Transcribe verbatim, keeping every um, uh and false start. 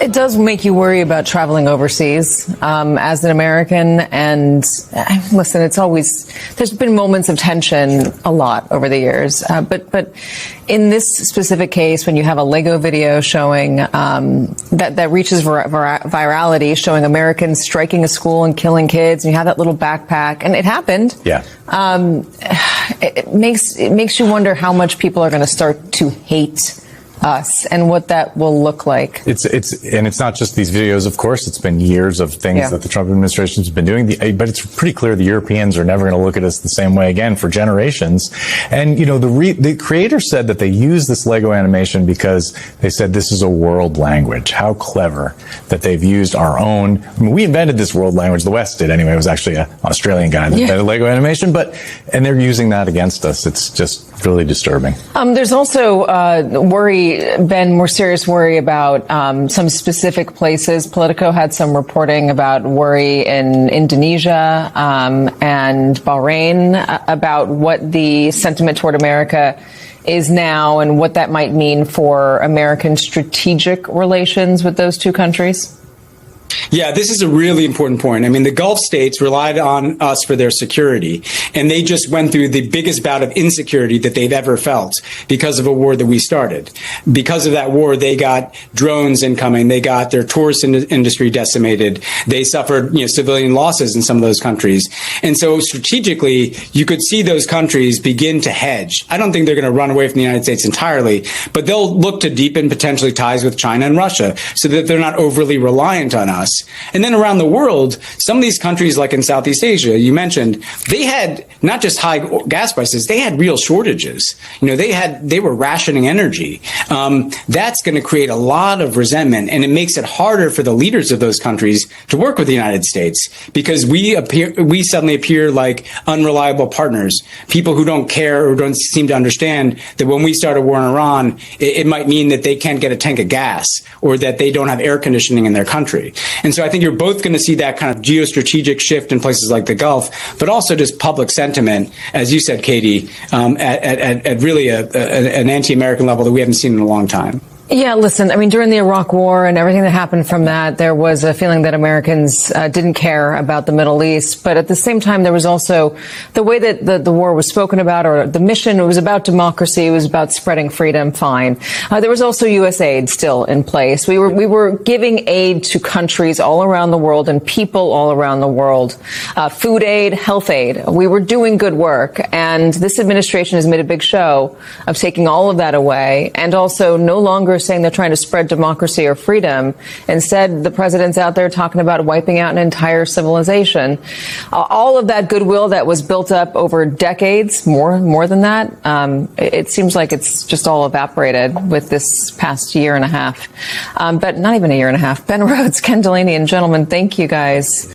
It does make you worry about traveling overseas um, as an American. And uh, listen, it's always, there's been moments of tension a lot over the years. Uh, but but in this specific case, when you have a Lego video showing um, that, that reaches vir- vir- virality, showing Americans striking a school and killing kids, and you have that little backpack, and it happened. Yeah. Um, it, it makes it makes you wonder how much people are going to start to hate us and what that will look like. It's it's and it's not just these videos, of course. It's been years of things yeah. that the Trump administration has been doing. The, but it's pretty clear the Europeans are never going to look at us the same way again for generations. And you know, the re, the creator said that they used this Lego animation because they said this is a world language. How clever that they've used our own. I mean, we invented this world language. The West did anyway. It was actually an Australian guy that yeah. invented Lego animation. But and they're using that against us. It's just really disturbing. Um, there's also uh, worry, Ben, more serious worry about um, some specific places. Politico had some reporting about worry in Indonesia um, and Bahrain uh, about what the sentiment toward America is now and what that might mean for American strategic relations with those two countries. Yeah, this is a really important point. I mean, the Gulf states relied on us for their security, and they just went through the biggest bout of insecurity that they've ever felt because of a war that we started. Because of that war, they got drones incoming. They got their tourist in- industry decimated. They suffered, you know, civilian losses in some of those countries. And so strategically, you could see those countries begin to hedge. I don't think they're going to run away from the United States entirely, but they'll look to deepen potentially ties with China and Russia so that they're not overly reliant on us. And then around the world, some of these countries, like in Southeast Asia, you mentioned, they had not just high gas prices, they had real shortages. You know, they had, they were rationing energy. Um, that's going to create a lot of resentment, and it makes it harder for the leaders of those countries to work with the United States because we appear, we suddenly appear like unreliable partners, people who don't care or don't seem to understand that when we start a war in Iran, it, it might mean that they can't get a tank of gas or that they don't have air conditioning in their country. And so I think you're both going to see that kind of geostrategic shift in places like the Gulf, but also just public sentiment, as you said, Katie, um, at, at, at really a, a, an anti-American level that we haven't seen in a long time. Yeah, listen, I mean, during the Iraq War and everything that happened from that, there was a feeling that Americans uh, didn't care about the Middle East. But at the same time, there was also the way that the, the war was spoken about, or the mission. It was about democracy. It was about spreading freedom. Fine. Uh, there was also U S aid still in place. We were we were giving aid to countries all around the world and people all around the world. Uh, food aid, health aid. We were doing good work. And this administration has made a big show of taking all of that away and also no longer saying they're trying to spread democracy or freedom. Instead, the president's out there talking about wiping out an entire civilization. Uh, all of that goodwill that was built up over decades, more more than that, um, it, it seems like it's just all evaporated with this past year and a half. Um, but not even a year and a half. Ben Rhodes, Ken Delaney, and gentlemen, thank you guys